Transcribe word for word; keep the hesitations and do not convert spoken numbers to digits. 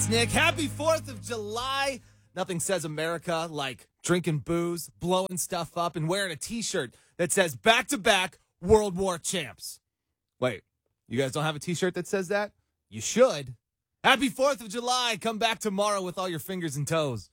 Nick, happy fourth of July. Nothing says America like drinking booze, blowing stuff up, and wearing a t-shirt that says back-to-back World War champs. Wait, you guys don't have a t-shirt that says that? You should. Happy fourth of July. Come back tomorrow with all your fingers and toes.